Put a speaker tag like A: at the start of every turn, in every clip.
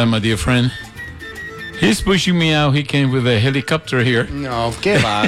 A: that, my dear friend. He's pushing me out. He came with a helicopter here.
B: No, que va.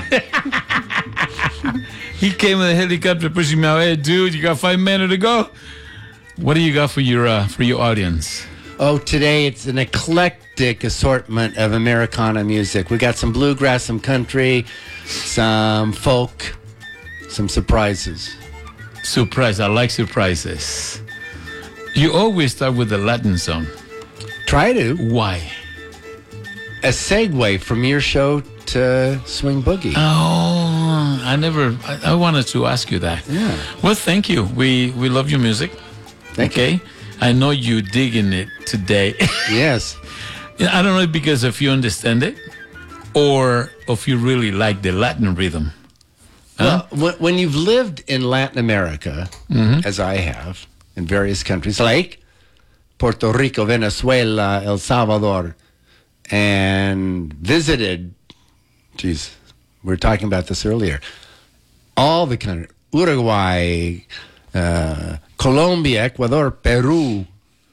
A: He came with a helicopter pushing me out. Hey, dude, you got 5 minutes to go. What do you got for your audience?
B: Oh, today it's an eclectic assortment of Americana music. We got some bluegrass, some country, some folk, some surprises.
A: Surprise. I like surprises. You always start with the Latin song.
B: Try to.
A: Why?
B: A segue from your show to Swing Boogie.
A: Oh, I wanted to ask you that.
B: Yeah.
A: Well, thank you. We love your music.
B: Thank you.
A: I know you digging it today.
B: Yes.
A: I don't know if because if you understand it or if you really like the Latin rhythm. Huh?
B: Well, when you've lived in Latin America, as I have, in various countries like Puerto Rico, Venezuela, El Salvador, and visited, we were talking about this earlier, all the countries, Uruguay, Colombia, Ecuador, Peru.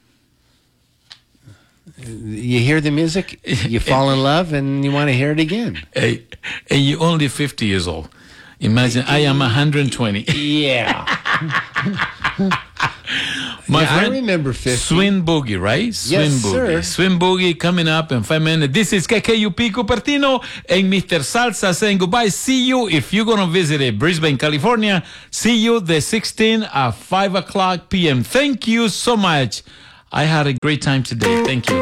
B: You hear the music, you fall in love, and you want to hear it again.
A: Hey, and you're only 50 years old. Imagine I am 120.
B: Yeah.
A: My friend,
B: I remember 50.
A: Swing Boogie, right? Swing
B: Yes,
A: Boogie.
B: sir.
A: Swing Boogie coming up in 5 minutes. This is KKUP Cupertino and Mr. Salsa saying goodbye. See you if you're going to visit Brisbane, California. See you the 16th at 5 o'clock p.m. Thank you so much. I had a great time today. Thank you.